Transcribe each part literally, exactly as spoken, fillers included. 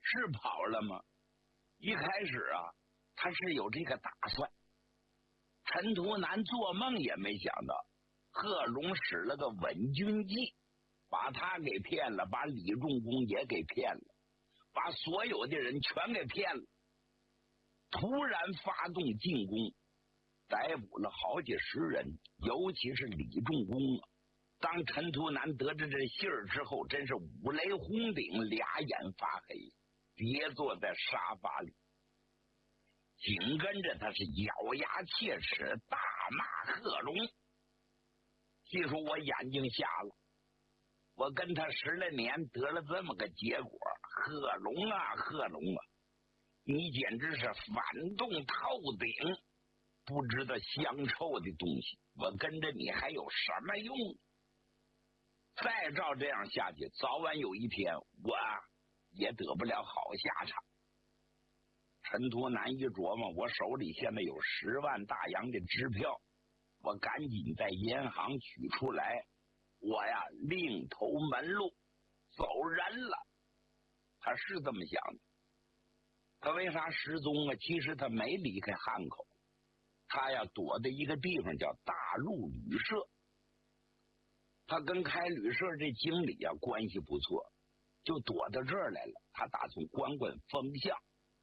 是跑了吗？一开始啊，他是有这个打算。陈图南做梦也没想到，贺龙使了个稳军计，把他给骗了，把李仲公也给骗了，把所有的人全给骗了。突然发动进攻，逮捕了好几十人，尤其是李仲公啊。当陈图南得知这信儿之后，真是五雷轰顶，俩眼发黑，跌坐在沙发里。紧跟着他是咬牙切齿，大骂贺龙。记住，我眼睛瞎了，我跟他十来年得了这么个结果。贺龙啊贺龙啊，你简直是反动透顶，不知道香臭的东西，我跟着你还有什么用？再照这样下去，早晚有一天我也得不了好下场。陈图南一琢磨，我手里现在有十万大洋的支票，我赶紧在银行取出来，我呀另投门路，走人了。他是这么想的。他为啥失踪啊？其实他没离开汉口，他呀躲在一个地方叫大陆旅社。他跟开旅社这经理啊关系不错，就躲到这儿来了。他打算观观风向。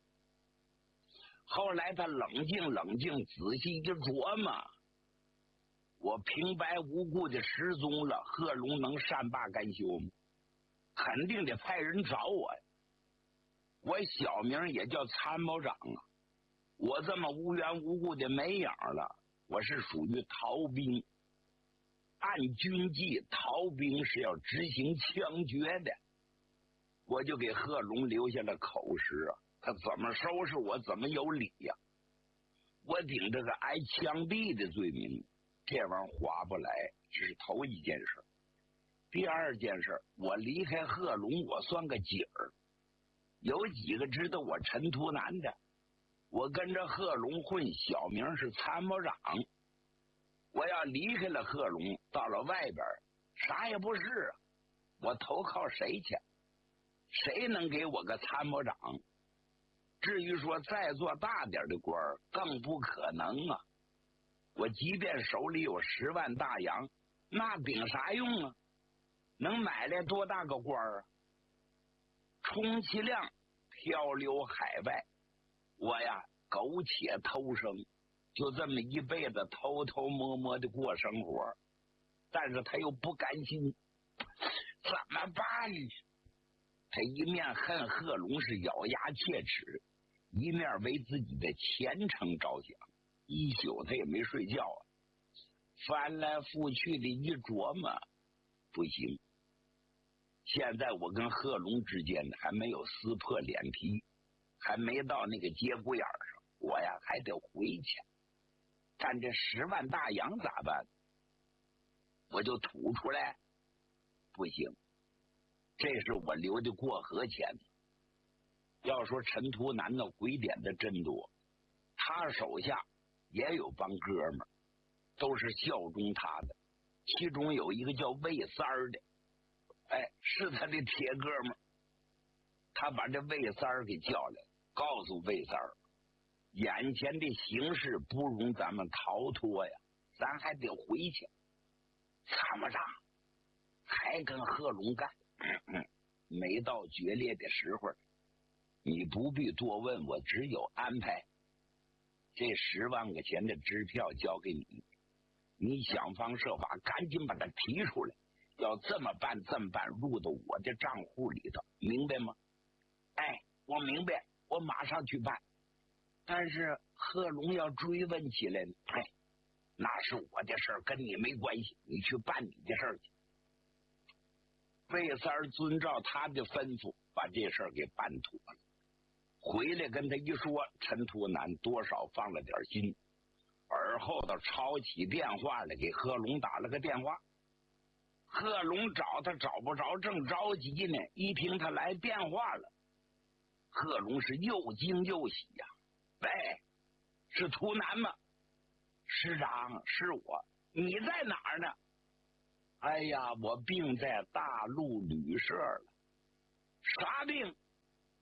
后来他冷静冷静，仔细一琢磨，我平白无故的失踪了，贺龙能善罢甘休吗？肯定得派人找我呀。我小名也叫参谋长啊，我这么无缘无故的没影了，我是属于逃兵。按军纪，逃兵是要执行枪决的。我就给贺龙留下了口实啊，他怎么收拾我怎么有理呀、啊。我顶这个挨枪毙的罪名，这玩意儿划不来，这是头一件事。第二件事，我离开贺龙，我算个景儿。有几个知道我陈图南的？我跟着贺龙混，小名是参谋长。我要离开了贺龙，到了外边啥也不是啊，我投靠谁去？谁能给我个参谋长？至于说再做大点的官儿，更不可能啊！我即便手里有十万大洋，那顶啥用啊？能买来多大个官儿啊？充其量漂流海外，我呀苟且偷生，就这么一辈子偷偷摸摸的过生活。但是他又不甘心，怎么办呢？他一面恨贺龙是咬牙切齿，一面为自己的前程着想，一宿他也没睡觉啊。翻来覆去的一琢磨，不行，现在我跟贺龙之间还没有撕破脸皮，还没到那个节骨眼上，我呀还得回去。但这十万大洋咋办？我就吐出来，不行，这是我留的过河钱。要说陈图南的鬼点子真多，他手下也有帮哥们儿，都是效忠他的。其中有一个叫魏三儿的，哎，是他的铁哥们儿。他把这魏三儿给叫来，告诉魏三儿，眼前的形势不容咱们逃脱呀，咱还得回去。参谋长还跟贺龙干，嗯嗯，没到决裂的时候，你不必多问，我只有安排。这十万个钱的支票交给你，你想方设法赶紧把它提出来，要这么办这么办，入到我的账户里头，明白吗？哎，我明白，我马上去办。但是贺龙要追问起来，哎，那是我的事儿，跟你没关系，你去办你的事儿去。魏三儿遵照他的吩咐，把这事儿给办妥了。回来跟他一说，陈图南多少放了点心，而后头抄起电话来给贺龙打了个电话。贺龙找他找不着，正着急呢，一听他来电话了，贺龙是又惊又喜呀、啊！喂，是图南吗？师长，是我。你在哪儿呢？哎呀，我病在大陆旅社了。啥病？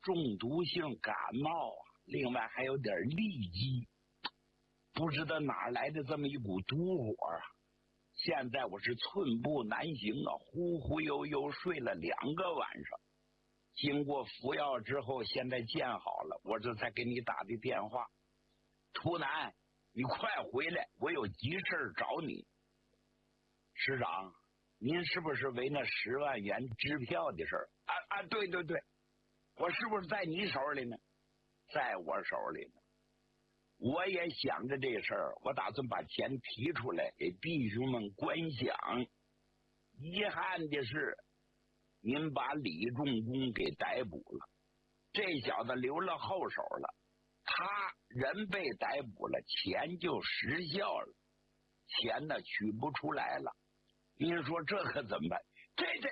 中毒性感冒啊，另外还有点痢疾，不知道哪来的这么一股毒火啊！现在我是寸步难行啊，忽忽悠悠睡了两个晚上。经过服药之后，现在见好了，我这才给你打的电话。图南，你快回来，我有急事找你。师长，您是不是为那十万元支票的事儿？啊啊，对对对，我是不是在你手里呢？在我手里呢。我也想着这事儿，我打算把钱提出来给弟兄们观想。遗憾的是，您把李仲公给逮捕了，这小子留了后手了。他人被逮捕了，钱就失效了，钱呢取不出来了。您说这可怎么办？这这，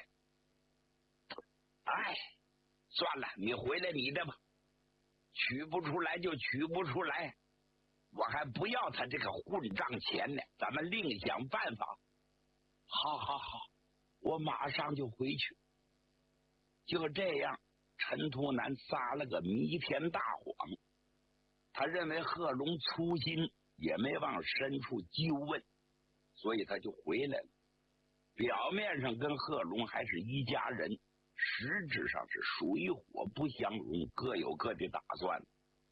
哎，算了，你回来你的吧，取不出来就取不出来。我还不要他这个混账钱呢，咱们另想办法。好好好，我马上就回去。就这样，陈图南撒了个弥天大谎。他认为贺龙粗心，也没往深处究问，所以他就回来了。表面上跟贺龙还是一家人，实质上是水火不相容，各有各的打算。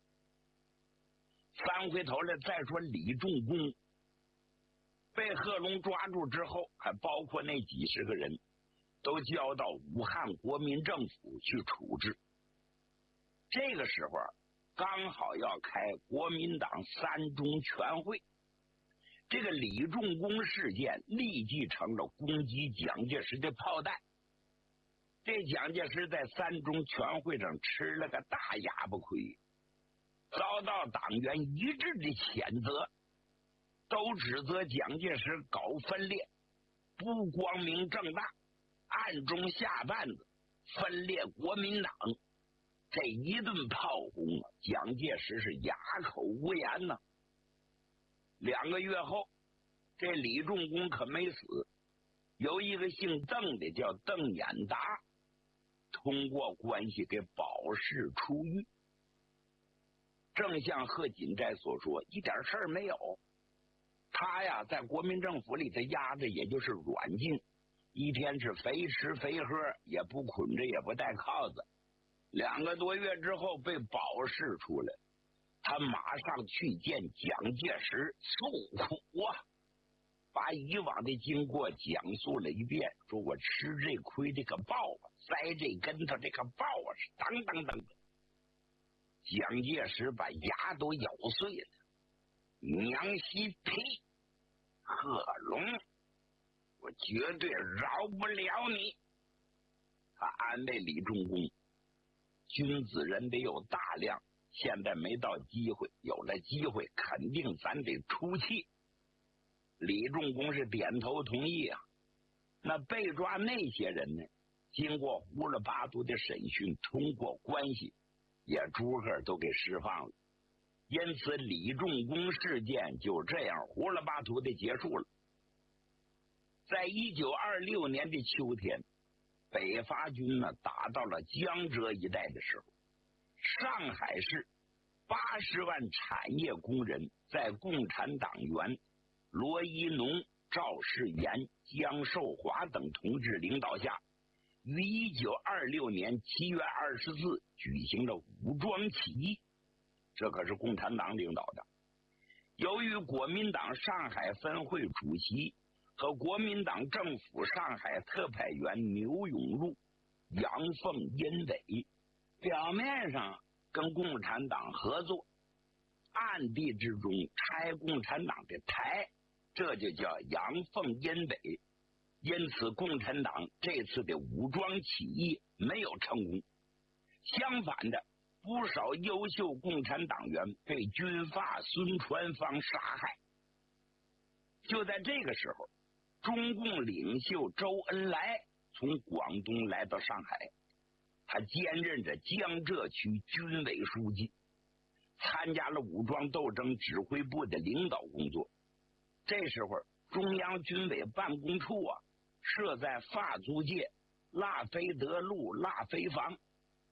翻回头来再说李仲公被贺龙抓住之后，还包括那几十个人都交到武汉国民政府去处置。这个时候刚好要开国民党三中全会，这个李仲公事件立即成了攻击蒋介石的炮弹。这蒋介石在三中全会上吃了个大哑巴亏，遭到党员一致的谴责，都指责蒋介石搞分裂，不光明正大，暗中下绊子，分裂国民党。这一顿炮轰啊，蒋介石是哑口无言呢。两个月后，这李仲公可没死，有一个姓邓的叫邓演达，通过关系给保释出狱。正像贺锦斋所说，一点事儿没有。他呀，在国民政府里头压着，也就是软禁，一天是肥吃肥喝，也不捆着，也不带铐子。两个多月之后被保释出来，他马上去见蒋介石诉苦啊，把以往的经过讲述了一遍，说我吃这亏这个报啊，栽这跟头这个报啊，是当当当的。蒋介石把牙都咬碎了，娘西屁，贺龙，我绝对饶不了你。他安慰李仲公，君子人得有大量，现在没到机会，有了机会肯定咱得出气。李仲公是点头同意啊。那被抓那些人呢，经过胡了八度的审讯，通过关系也逐个都给释放了。因此李仲公事件就这样胡了八图的结束了。在一九二六年的秋天，北伐军呢打到了江浙一带的时候，上海市八十万产业工人在共产党员罗一农、赵世炎、江寿华等同志领导下，于一九二六年七月二十四举行了武装起义，这可是共产党领导的。由于国民党上海分会主席和国民党政府上海特派员牛永禄、杨凤英伟表面上跟共产党合作，暗地之中拆共产党的台，这就叫杨凤英伟。因此共产党这次的武装起义没有成功，相反的，不少优秀共产党员被军阀孙传芳杀害。就在这个时候，中共领袖周恩来从广东来到上海，他兼任着江浙区军委书记，参加了武装斗争指挥部的领导工作。这时候中央军委办公处啊设在法租界腊菲德路腊菲房，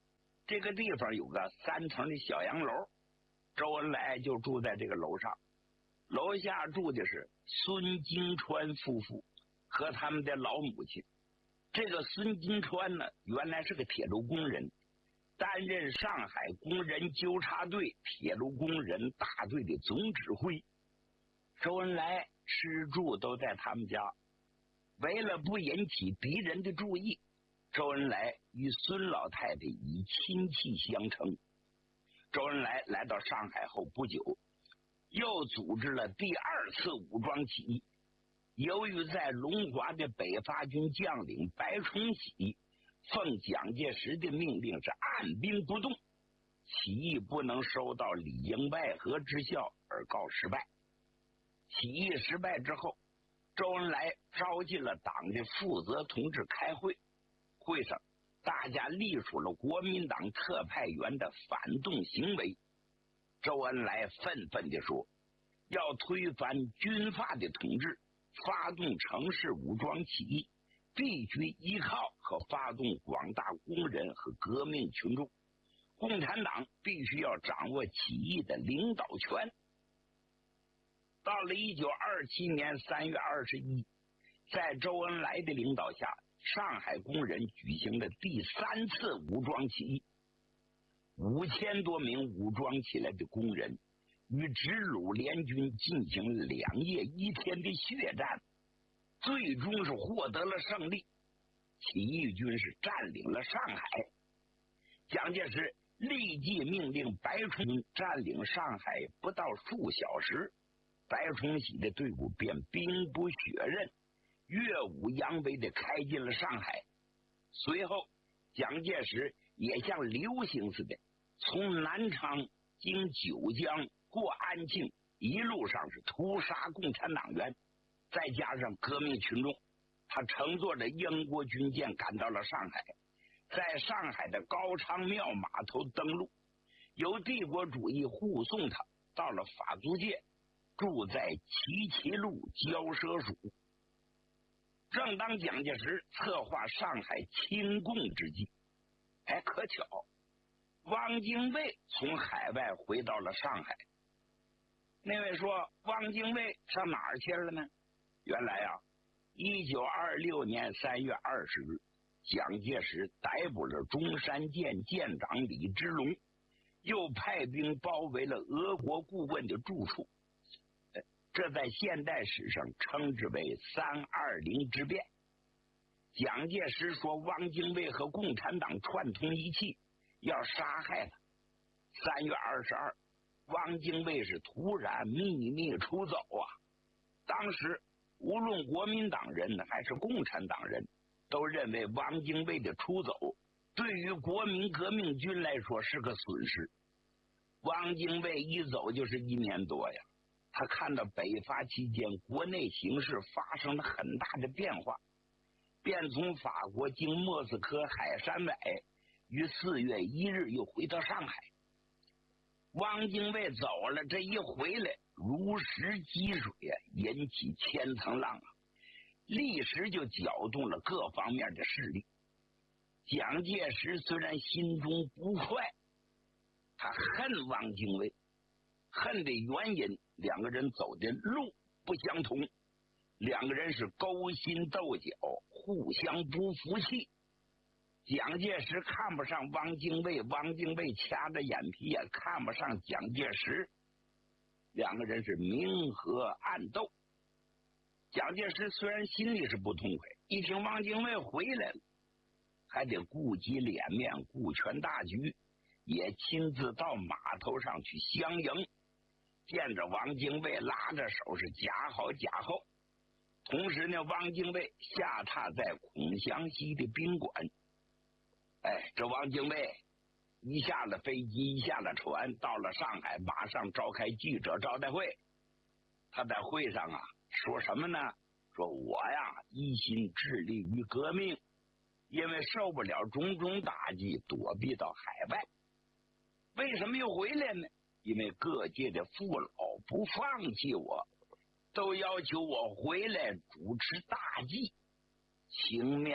这个地方有个三层的小洋楼，周恩来就住在这个楼上。楼下住的是孙金川夫妇和他们的老母亲。这个孙金川呢，原来是个铁路工人，担任上海工人纠察队铁路工人大队的总指挥。周恩来吃住都在他们家。为了不引起敌人的注意，周恩来与孙老太太以亲戚相称。周恩来来到上海后不久，又组织了第二次武装起义。由于在龙华的北伐军将领白崇禧奉蒋介石的命令是按兵不动，起义不能收到里应外合之效而告失败。起义失败之后，周恩来召集了党的负责同志开会，会上大家隶属了国民党特派员的反动行为。周恩来愤愤地说，要推翻军阀的统治，发动城市武装起义，必须依靠和发动广大工人和革命群众。共产党必须要掌握起义的领导权。到了一九二七年三月二十一，在周恩来的领导下，上海工人举行了第三次武装起义。五千多名武装起来的工人与直鲁联军进行了两夜一天的血战，最终是获得了胜利。起义军是占领了上海。蒋介石立即命令白崇禧占领上海，不到数小时，白崇禧的队伍便兵不血刃，耀武扬威地开进了上海。随后，蒋介石也像流星似的，从南昌经九江过安庆，一路上是屠杀共产党员，再加上革命群众，他乘坐着英国军舰赶到了上海，在上海的高昌庙码头登陆，由帝国主义护送他到了法租界，住在齐齐路骄奢署。正当蒋介石策划上海清共之际，哎，可巧，汪精卫从海外回到了上海。那位说，汪精卫上哪儿去了呢？原来啊，一九二六年三月二十日，蒋介石逮捕了中山舰舰长李之龙，又派兵包围了俄国顾问的住处。这在现代史上称之为三二零之变。蒋介石说汪精卫和共产党串通一气，要杀害他。三月二十二，汪精卫是突然秘密出走啊！当时无论国民党人还是共产党人，都认为汪精卫的出走对于国民革命军来说是个损失。汪精卫一走就是一年多呀，他看到北伐期间国内形势发生了很大的变化，便从法国经莫斯科海参崴，于四月一日又回到上海。汪精卫走了，这一回来如石积水啊，引起千层浪啊，立时就搅动了各方面的势力。蒋介石虽然心中不快，他恨汪精卫，恨的原因，两个人走的路不相同，两个人是勾心斗角，互相不服气。蒋介石看不上汪精卫，汪精卫掐着眼皮也看不上蒋介石，两个人是明和暗斗。蒋介石虽然心里是不痛快，一听汪精卫回来了，还得顾及脸面，顾全大局，也亲自到码头上去相迎。见着汪精卫拉着手是夹好夹后。同时呢，汪精卫下榻在孔祥熙的宾馆。哎，这汪精卫一下了飞机，一下了船，到了上海，马上召开记者招待会。他在会上啊说什么呢？说我呀一心致力于革命，因为受不了种种打击，躲避到海外。为什么又回来呢？因为各界的父老不放弃我，都要求我回来主持大计，情面